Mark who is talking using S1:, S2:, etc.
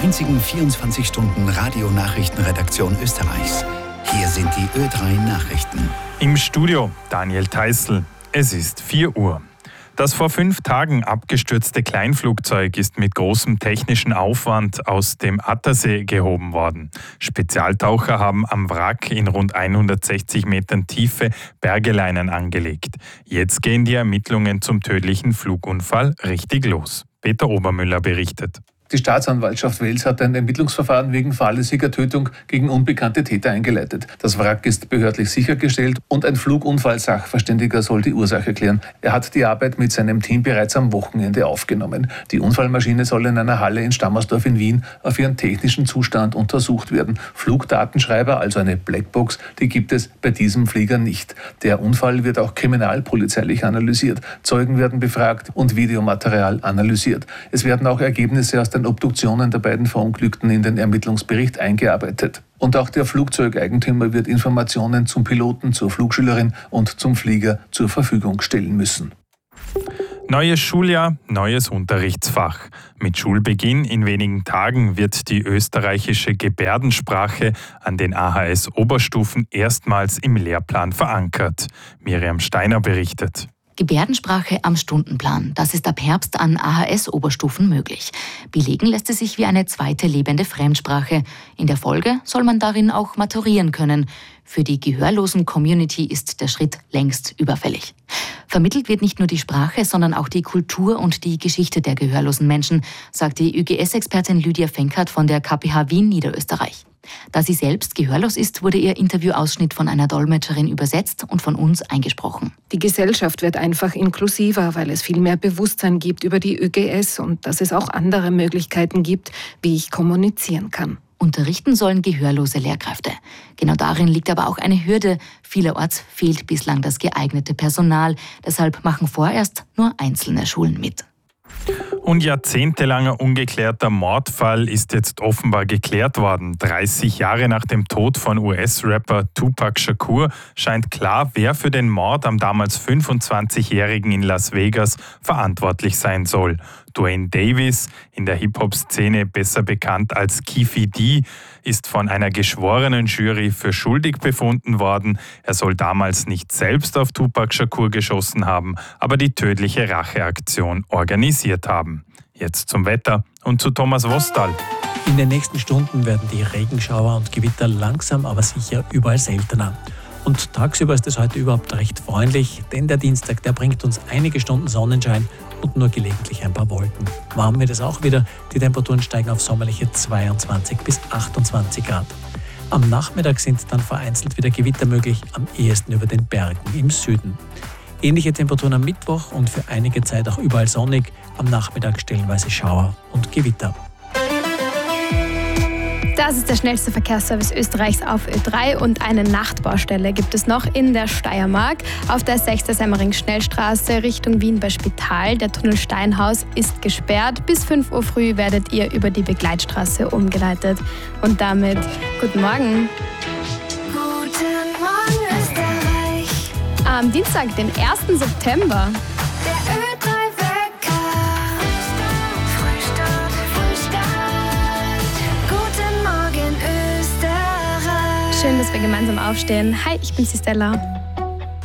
S1: einzigen 24-Stunden-Radio-Nachrichtenredaktion Österreichs. Hier sind die Ö3 Nachrichten.
S2: Im Studio Daniel Theißl. Es ist 4 Uhr. Das vor 5 Tagen abgestürzte Kleinflugzeug ist mit großem technischen Aufwand aus dem Attersee gehoben worden. Spezialtaucher haben am Wrack in rund 160 Metern Tiefe Bergeleinen angelegt. Jetzt gehen die Ermittlungen zum tödlichen Flugunfall richtig los. Peter Obermüller berichtet.
S3: Die Staatsanwaltschaft Wels hat ein Ermittlungsverfahren wegen fahrlässiger Tötung gegen unbekannte Täter eingeleitet. Das Wrack ist behördlich sichergestellt und ein Flugunfall-Sachverständiger soll die Ursache klären. Er hat die Arbeit mit seinem Team bereits am Wochenende aufgenommen. Die Unfallmaschine soll in einer Halle in Stammersdorf in Wien auf ihren technischen Zustand untersucht werden. Flugdatenschreiber, also eine Blackbox, die gibt es bei diesem Flieger nicht. Der Unfall wird auch kriminalpolizeilich analysiert. Zeugen werden befragt und Videomaterial analysiert. Es werden auch Ergebnisse aus den Obduktionen der beiden Verunglückten in den Ermittlungsbericht eingearbeitet. Und auch der Flugzeugeigentümer wird Informationen zum Piloten, zur Flugschülerin und zum Flieger zur Verfügung stellen müssen.
S2: Neues Schuljahr, neues Unterrichtsfach. Mit Schulbeginn in wenigen Tagen wird die österreichische Gebärdensprache an den AHS-Oberstufen erstmals im Lehrplan verankert. Miriam Steiner berichtet.
S4: Gebärdensprache am Stundenplan. Das ist ab Herbst an AHS-Oberstufen möglich. Belegen lässt es sich wie eine zweite lebende Fremdsprache. In der Folge soll man darin auch maturieren können. Für die gehörlosen Community ist der Schritt längst überfällig. Vermittelt wird nicht nur die Sprache, sondern auch die Kultur und die Geschichte der gehörlosen Menschen, sagt die ÖGS-Expertin Lydia Fenkert von der KPH Wien Niederösterreich. Da sie selbst gehörlos ist, wurde ihr Interviewausschnitt von einer Dolmetscherin übersetzt und von uns eingesprochen.
S5: Die Gesellschaft wird einfach inklusiver, weil es viel mehr Bewusstsein gibt über die ÖGS und dass es auch andere Möglichkeiten gibt, wie ich kommunizieren kann.
S4: Unterrichten sollen gehörlose Lehrkräfte. Genau darin liegt aber auch eine Hürde. Vielerorts fehlt bislang das geeignete Personal. Deshalb machen vorerst nur einzelne Schulen mit.
S2: Und jahrzehntelanger ungeklärter Mordfall ist jetzt offenbar geklärt worden. 30 Jahre nach dem Tod von US-Rapper Tupac Shakur scheint klar, wer für den Mord am damals 25-Jährigen in Las Vegas verantwortlich sein soll. Duane Davis, in der Hip-Hop-Szene besser bekannt als Keffe D, ist von einer geschworenen Jury für schuldig befunden worden. Er soll damals nicht selbst auf Tupac Shakur geschossen haben, aber die tödliche Racheaktion organisiert haben. Jetzt zum Wetter und zu Thomas Wostal.
S6: In den nächsten Stunden werden die Regenschauer und Gewitter langsam, aber sicher überall seltener. Und tagsüber ist es heute überhaupt recht freundlich, denn der Dienstag, der bringt uns einige Stunden Sonnenschein und nur gelegentlich ein paar Wolken. Warm wird es auch wieder, die Temperaturen steigen auf sommerliche 22 bis 28 Grad. Am Nachmittag sind dann vereinzelt wieder Gewitter möglich, am ehesten über den Bergen im Süden. Ähnliche Temperaturen am Mittwoch und für einige Zeit auch überall sonnig, am Nachmittag stellenweise Schauer und Gewitter.
S7: Das ist der schnellste Verkehrsservice Österreichs auf Ö3 und eine Nachtbaustelle gibt es noch in der Steiermark. Auf der 6. Semmering-Schnellstraße Richtung Wien bei Spital. Der Tunnel Steinhaus ist gesperrt. Bis 5 Uhr früh werdet ihr über die Begleitstraße umgeleitet. Und damit guten Morgen.
S8: Guten Morgen Österreich.
S7: Am Dienstag, den 1. September.
S8: Der Ö3-Wecker. Frühstart. Guten Morgen Österreich.
S7: Schön, dass wir gemeinsam aufstehen. Hi, ich bin Stella.